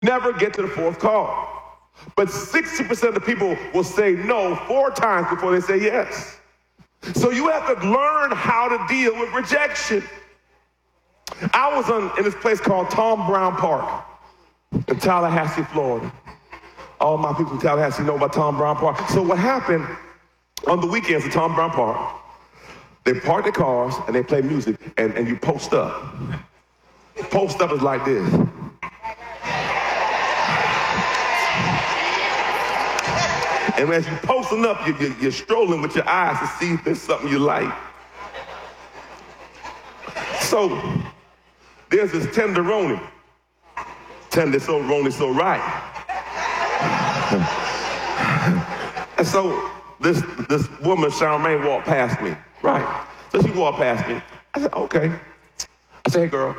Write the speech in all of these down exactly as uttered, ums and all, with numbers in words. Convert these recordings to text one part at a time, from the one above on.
never get to the fourth call. But sixty percent of the people will say no four times before they say yes. So you have to learn how to deal with rejection. I was on, in this place called Tom Brown Park in Tallahassee, Florida. All my people in Tallahassee know about Tom Brown Park. So what happened on the weekends at Tom Brown Park, they park their cars and they play music and, and you post up. Post up is like this. And as you're posting up, you, you, you're strolling with your eyes to see if there's something you like. So there's this tenderoni. Tender so roni so right. And so this this woman, Charmaine, walked past me. Right. So she walked past me. I said, okay. I said, hey, girl.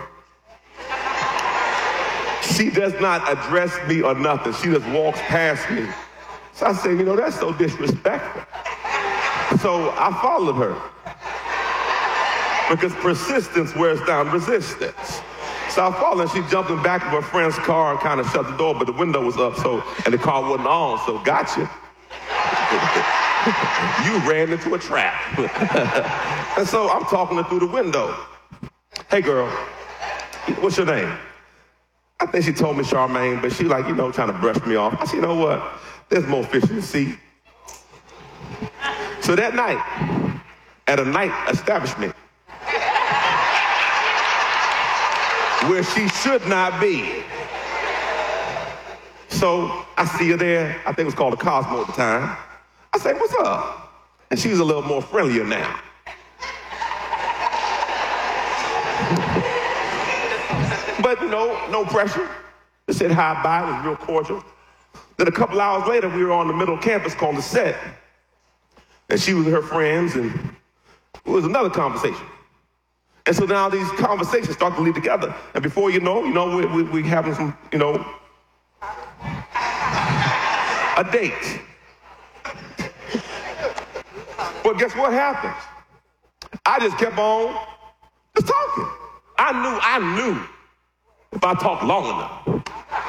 She does not address me or nothing. She just walks past me. So I said, you know, that's so disrespectful. So I followed her. Because persistence wears down resistance. So I followed her, and she jumped in the back of her friend's car and kind of shut the door, but the window was up, so and the car wasn't on, so gotcha. You ran into a trap. And so I'm talking her through the window. Hey, girl, what's your name? I think she told me Charmaine, but she like, you know, trying to brush me off. I said, you know what? There's more fish in the sea. So that night, at a night establishment, where she should not be. So I see her there. I think it was called the Cosmo at the time. I say, what's up? And she was a little more friendlier now. But no, no pressure. Just said hi, bye. It was real cordial. Then a couple hours later, we were on the middle campus called the Set. And she was with her friends, and it was another conversation. And so now these conversations start to lead together. And before you know, you know, we, we, we having some, you know, a date. But guess what happens? I just kept on just talking. I knew, I knew if I talked long enough.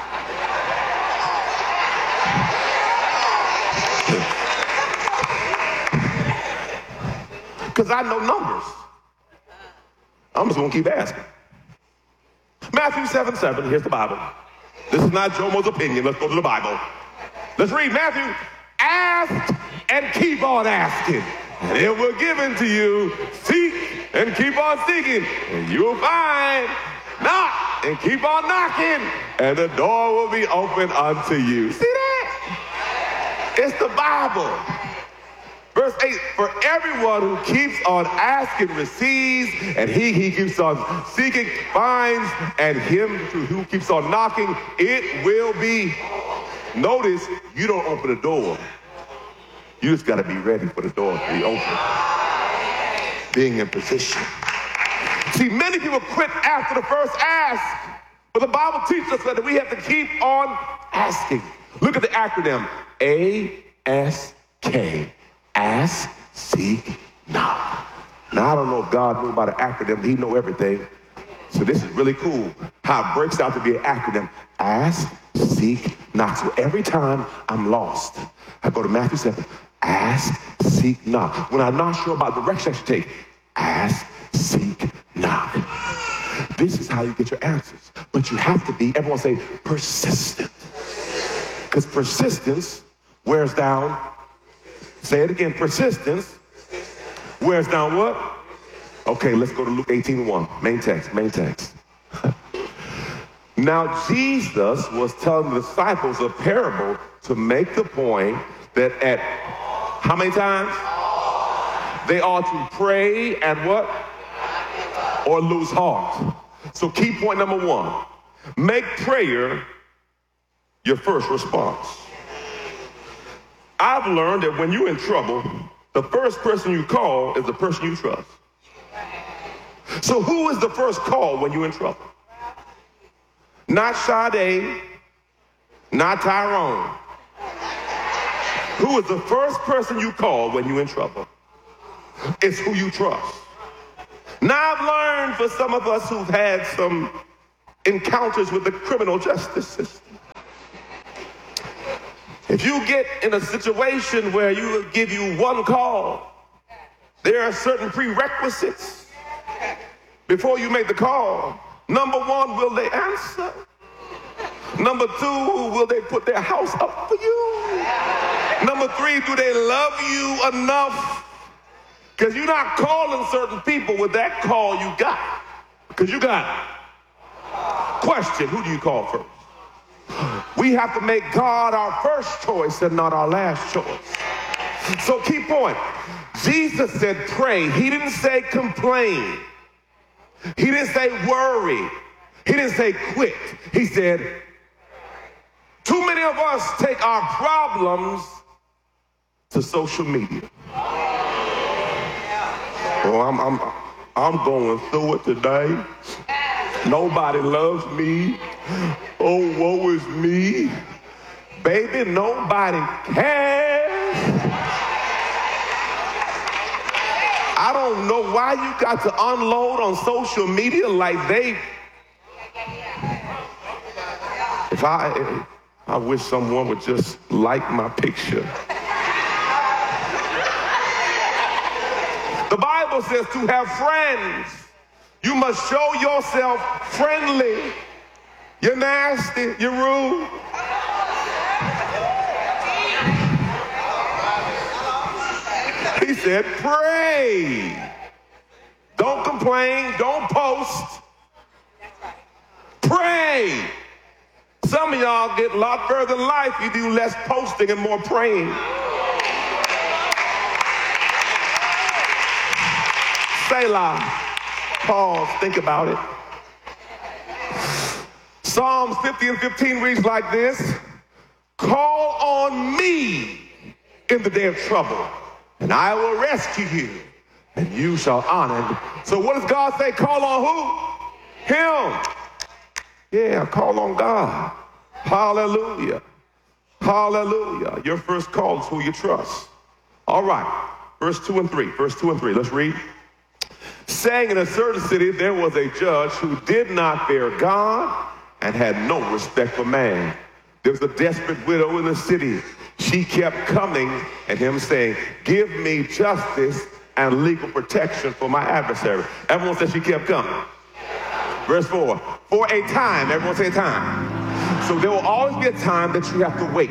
Because I know numbers. I'm just going to keep asking. Matthew seven seven, here's the Bible. This is not Jomo's opinion. Let's go to the Bible. Let's read Matthew. Ask and keep on asking, and it will be given to you. Seek and keep on seeking, and you'll find. Knock and keep on knocking, and the door will be open unto you. See that? It's the Bible. Verse eight, for everyone who keeps on asking receives, and he he keeps on seeking finds, and him who keeps on knocking, it will be. Notice, you don't open the door. You just got to be ready for the door to be open. Being in position. See, many people quit after the first ask, but the Bible teaches us that we have to keep on asking. Look at the acronym, A S K. Ask, seek, knock. Now, I don't know if God knew about an acronym. He know everything. So this is really cool, how it breaks out to be an acronym. Ask, seek, knock. So every time I'm lost, I go to Matthew seven. Ask, seek, knock. When I'm not sure about the direction I should take, ask, seek, knock. This is how you get your answers. But you have to be, everyone say, persistent. Because persistence wears down. Say it again, persistence wears down what? Okay, let's go to Luke eighteen one. Main text, main text. Now Jesus was telling the disciples a parable to make the point that at how many times? They ought to pray and what? Or lose heart. So key point number one, make prayer your first response. I've learned that when you're in trouble, the first person you call is the person you trust. So who is the first call when you're in trouble? Not Sade, not Tyrone. Who is the first person you call when you're in trouble? It's who you trust. Now I've learned for some of us who've had some encounters with the criminal justice system If you get in a situation where you will give you one call, there are certain prerequisites before you make the call. Number one, will they answer? Number two, will they put their house up for you? Number three, do they love you enough? Because you're not calling certain people with that call you got. Because you got it. Question, who do you call first? We have to make God our first choice and not our last choice. So key point, Jesus said pray. He didn't say complain. He didn't say worry. He didn't say quit. He said, too many of us take our problems to social media. Oh, I'm, I'm, I'm going through it today. Nobody loves me. Oh, woe is me. Baby, nobody cares. I don't know why you got to unload on social media like they... If I, I wish someone would just like my picture. The Bible says to have friends, you must show yourself friendly. You're nasty, you're rude. He said, pray. Don't complain, don't post. Pray. Some of y'all get a lot further in life. You do less posting and more praying. Selah. Pause, think about it. Psalms fifty and fifteen reads like this. Call on me in the day of trouble, and I will rescue you, and you shall honor me. So what does God say? Call on who? Him. Yeah, call on God. Hallelujah. Hallelujah. Your first call is who you trust. All right. Verse two and three. Verse two and three. Let's read. Saying in a certain city there was a judge who did not fear God and had no respect for man. There was a desperate widow in the city. She kept coming at him saying, give me justice and legal protection for my adversary. Everyone said she kept coming. Verse four, for a time, everyone say time. So there will always be a time that you have to wait.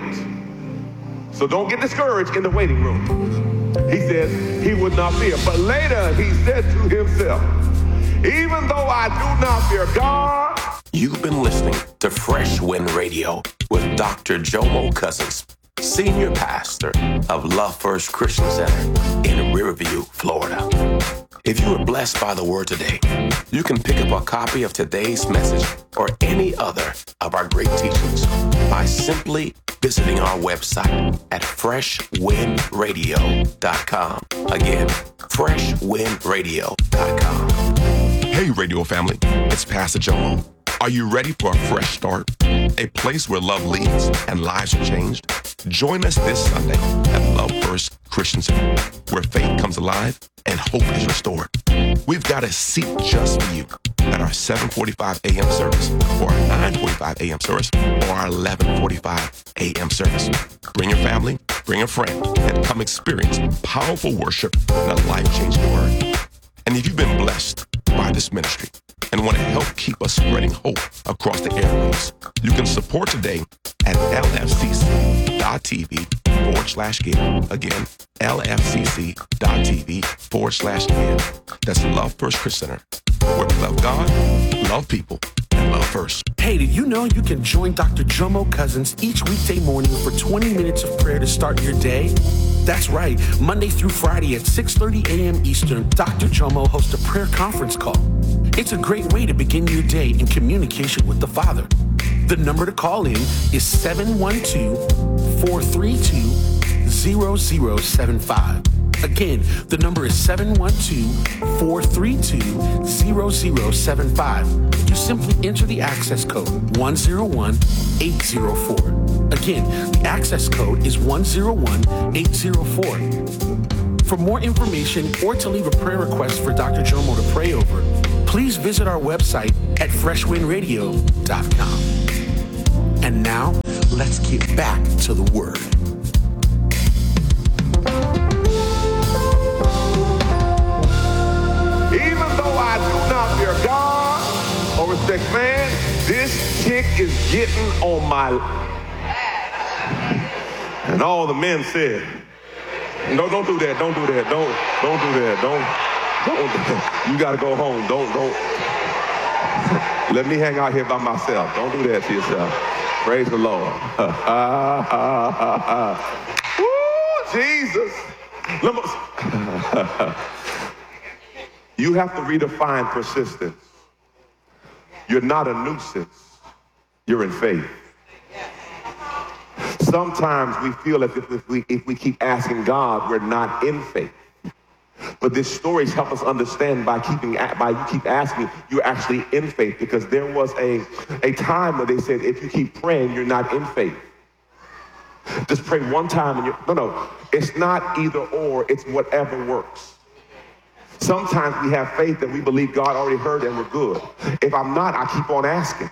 So don't get discouraged in the waiting room. He says he would not fear. But later he said to himself, even though I do not fear God. You've been listening to Fresh Wind Radio with Doctor Jomo Cousins, Senior Pastor of Love First Christian Center in Riverview, Florida. If you were blessed by the word today, you can pick up a copy of today's message or any other of our great teachings by simply visiting our website at fresh wind radio dot com. Again, fresh wind radio dot com. Hey, radio family, it's Pastor Jomo. Are you ready for a fresh start? A place where love leads and lives are changed? Join us this Sunday at Love First Christian Center, where faith comes alive and hope is restored. We've got a seat just for you at our seven forty-five a.m. service, or our nine forty-five a.m. service, or our eleven forty-five a.m. service. Bring your family, bring a friend, and come experience powerful worship and a life-changing word. And if you've been blessed by this ministry and want to help keep us spreading hope across the airwaves, you can support today at lfcc.tv forward slash give. Again, lfcc.tv forward slash give. That's Love First Christian Center, where we love God, love people, and love first. Hey, did you know you can join Doctor Jomo Cousins each weekday morning for twenty minutes of prayer to start your day? That's right. Monday through Friday at six thirty a.m. Eastern, Doctor Jomo hosts a prayer conference call. It's a great way to begin your day in communication with the Father. The number to call in is seven one two, four three two, zero zero seven five. Again, the number is seven one two, four three two, zero zero seven five. You simply enter the access code one zero one eight zero four. Again, the access code is one zero one eight zero four. For more information or to leave a prayer request for Doctor Jomo to pray over, please visit our website at fresh wind radio dot com. And now, let's get back to the Word. Even though I do not fear God or respect man, this chick is getting on my... And all the men said, no, don't do that, don't do that, don't, don't do that, don't, don't, you gotta go home, don't, don't. Let me hang out here by myself. Don't do that to yourself. Praise the Lord. Woo, Jesus. You have to redefine persistence. You're not a nuisance. You're in faith. Sometimes we feel as if, if we if we keep asking God, we're not in faith. But these stories help us understand by keeping by you keep asking, you're actually in faith, because there was a, a time where they said, if you keep praying, you're not in faith. Just pray one time and you're, no, no, it's not either or, it's whatever works. Sometimes we have faith that we believe God already heard and we're good. If I'm not, I keep on asking.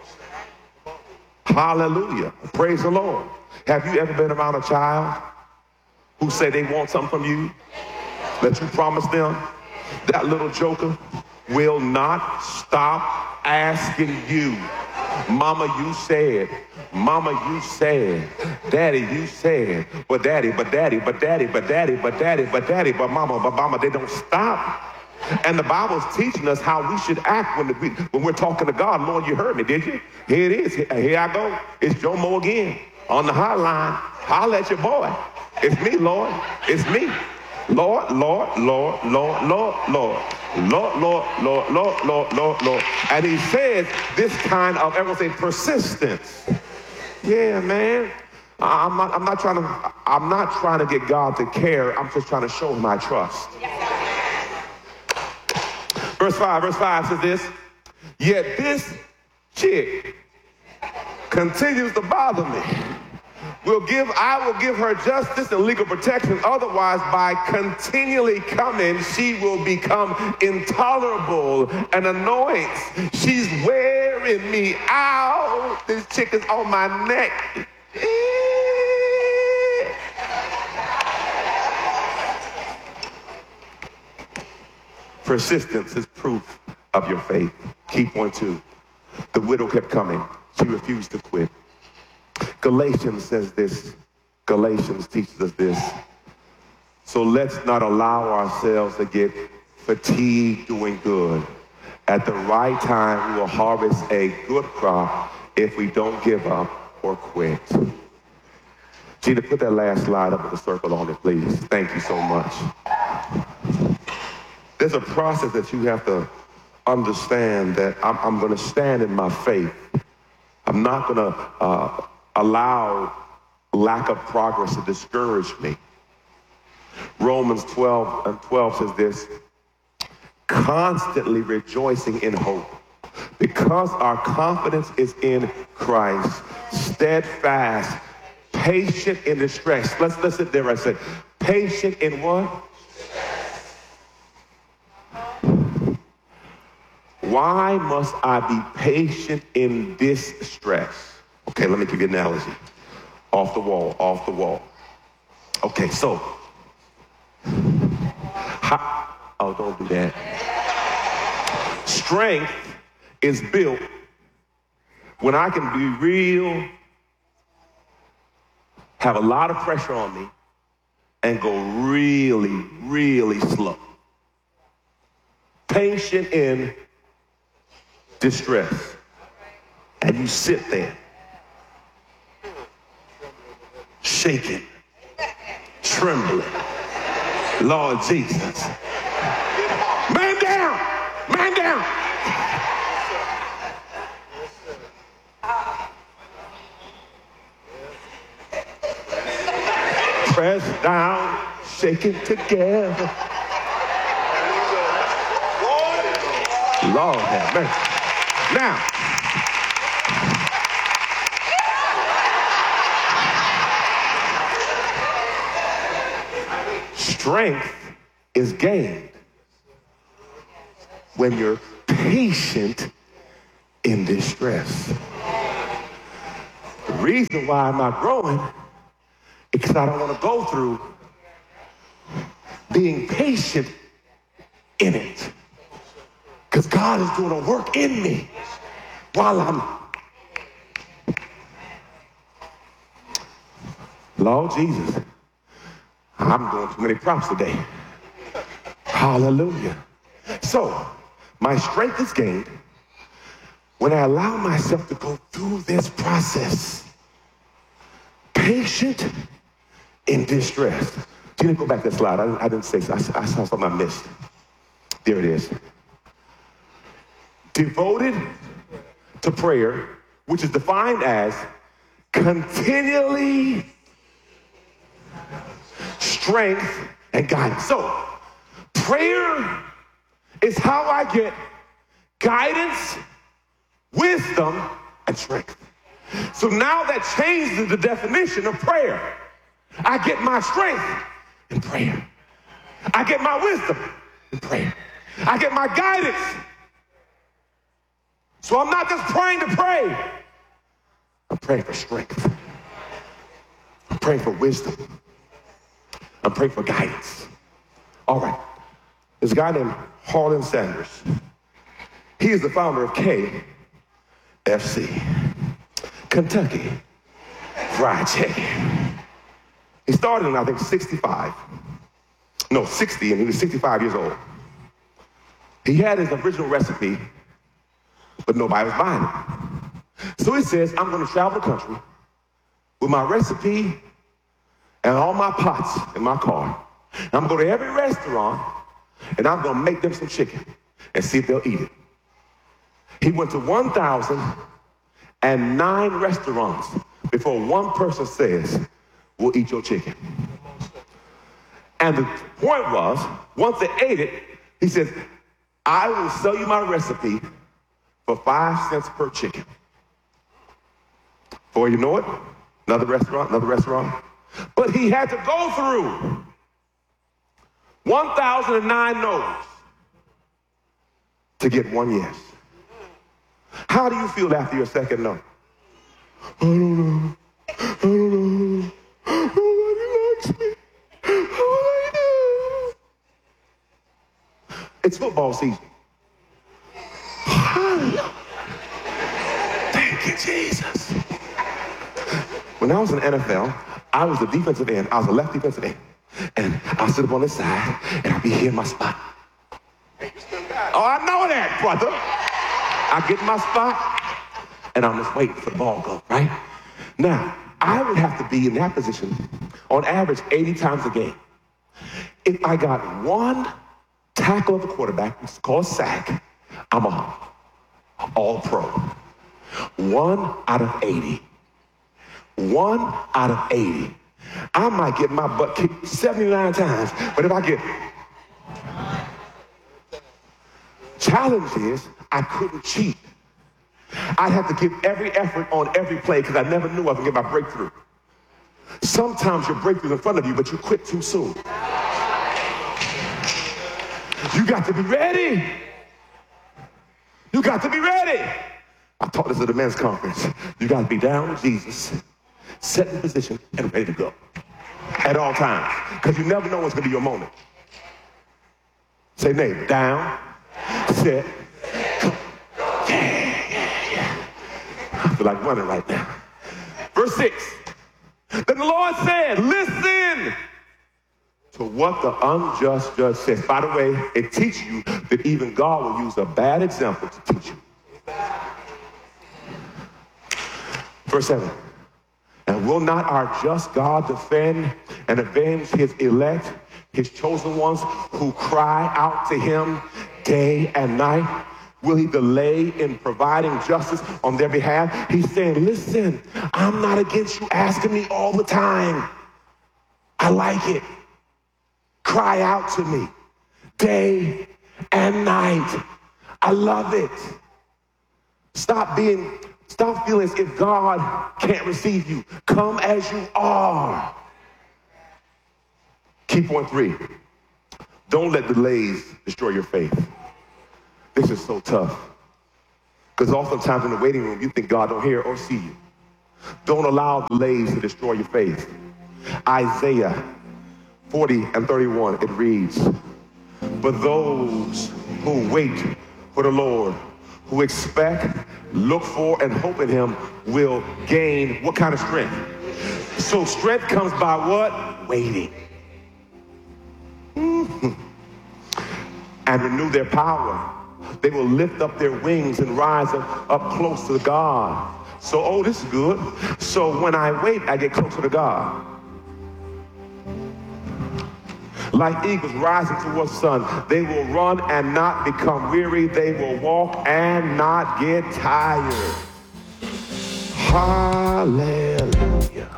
Hallelujah. Praise the Lord. Have you ever been around a child who said they want something from you that you promised them? That little joker will not stop asking you. Mama, you said. Mama, you said. Daddy, you said. But daddy, but daddy, but daddy, but daddy, but daddy, but daddy, but mama, but mama, they don't stop. And the Bible's teaching us how we should act when, we, when we're talking to God. Lord, you heard me, did you? Here it is. Here I go. It's Joe Mo again on the hotline. Holla at your boy. It's me, Lord. It's me. Lord, Lord, Lord, Lord, Lord, Lord, Lord, Lord, Lord, Lord, Lord, Lord, Lord. And he says this kind of, everyone say, persistence. Yeah, man. I'm not, I'm not trying to, I'm not trying to get God to care. I'm just trying to show him I trust. Verse five, verse five says this, yet this chick continues to bother me. Will give, I will give her justice and legal protection. Otherwise, by continually coming, she will become intolerable and annoying. She's wearing me out. This chick is on my neck. Persistence is proof of your faith. Key point two. The widow kept coming. She refused to quit. Galatians says this. Galatians teaches us this. So let's not allow ourselves to get fatigued doing good. At the right time, we will harvest a good crop if we don't give up or quit. Gina, put that last slide up with a circle on it, please. Thank you so much. There's a process that you have to understand that I'm, I'm going to stand in my faith. I'm not going to uh, allow lack of progress to discourage me. Romans twelve and twelve says this, constantly rejoicing in hope, because our confidence is in Christ, steadfast, patient in distress. Let's listen there. I said, patient in what? Why must I be patient in this stress? Okay, let me give you an analogy. Off the wall, off the wall. Okay, so. How, oh, don't do that. Strength is built when I can be real, have a lot of pressure on me, and go really, really slow. Patient in distress. And you sit there, shaking, trembling. Lord Jesus. Man down! Man down! Press down, shaking together. Lord have mercy. Now, strength is gained when you're patient in distress. reason why I'm not growing is because I don't want to go through being patient in it. Because God is doing a work in me while I'm... Lord Jesus, I'm doing too many props today. Hallelujah. So, my strength is gained when I allow myself to go through this process. Patient in distress. Tina, go back to that slide. I, I didn't say so. I, I saw something I missed. There it is. Devoted to prayer, which is defined as continually strength and guidance. So, prayer is how I get guidance, wisdom, and strength. So now that changes the definition of prayer. I get my strength in prayer. I get my wisdom in prayer. I get my guidance. So I'm not just praying to pray. I'm praying for strength. I'm praying for wisdom. I'm praying for guidance. All right. There's a guy named Harlan Sanders. He is the founder of K F C, Kentucky Fried Chicken. He started in, I think, sixty-five. No, sixty, and he was sixty-five years old. He had his original recipe, but nobody was buying it. So he says, I'm going to travel the country with my recipe and all my pots in my car. And I'm going to go to every restaurant, and I'm going to make them some chicken and see if they'll eat it. He went to one thousand nine restaurants before one person says, we'll eat your chicken. And the point was, once they ate it, he says, I will sell you my recipe for five cents per chicken. Before you know it, another restaurant, another restaurant. But he had to go through one thousand nine no's to get one yes. How do you feel after your second no? I don't know. I don't know. Nobody likes me. All I do. It's football season. Thank you, Jesus. When I was in the N F L, I was the defensive end. I was a left defensive end. And I'll sit up on the side, and I'll be here in my spot. Oh, I know that, brother. I get in my spot, and I'm just waiting for the ball to go, right? Now, I would have to be in that position on average eighty times a game. If I got one tackle of the quarterback, it's called sack, I'm a all pro. One out of eighty. One out of eighty. I might get my butt kicked seventy-nine times, but if I get... Challenge is, I couldn't cheat. I'd have to give every effort on every play because I never knew I was going to get my breakthrough. Sometimes your breakthrough's in front of you, but you quit too soon. You got to be ready. You got to be ready. I taught this at the men's conference. You got to be down with Jesus, set in position, and ready to go at all times, because you never know what's going to be your moment. Say, neighbor, down, set, go. Yeah, yeah, yeah. I feel like running right now. Verse six. Then the Lord said, listen to what the unjust judge says. By the way, it teaches you that even God will use a bad example to teach you. Verse seven. And will not our just God defend and avenge his elect, his chosen ones who cry out to him day and night? Will he delay in providing justice on their behalf? He's saying, listen, I'm not against you asking me all the time. I like it. Cry out to me day and night. I love it. Stop being, stop feeling as if God can't receive you. Come as you are. Key point three. Don't let delays destroy your faith. This is so tough. Because oftentimes in the waiting room, you think God don't hear or see you. Don't allow delays to destroy your faith. Isaiah forty and thirty-one, it reads, but those who wait for the Lord, who expect, look for, and hope in him will gain what kind of strength? So strength comes by what? Waiting. Mm-hmm. And renew their power. They will lift up their wings and rise up, up close to God. So, oh, this is good. So when I wait, I get closer to God. Like eagles rising towards the sun, they will run and not become weary. They will walk and not get tired. Hallelujah.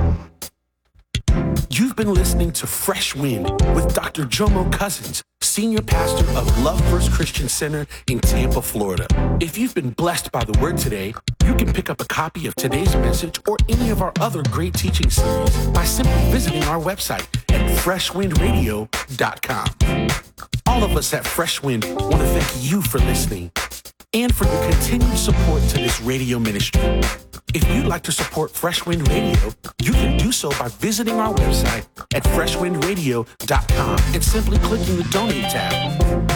You've been listening to Fresh Wind with Doctor Jomo Cousins, Senior Pastor of Love First Christian Center in Tampa, Florida. If you've been blessed by the word today, you can pick up a copy of today's message or any of our other great teaching series by simply visiting our website at fresh wind radio dot com. All of us at Fresh Wind want to thank you for listening and for your continued support to this radio ministry. If you'd like to support Fresh Wind Radio, you can do so by visiting our website at fresh wind radio dot com and simply clicking the Donate tab.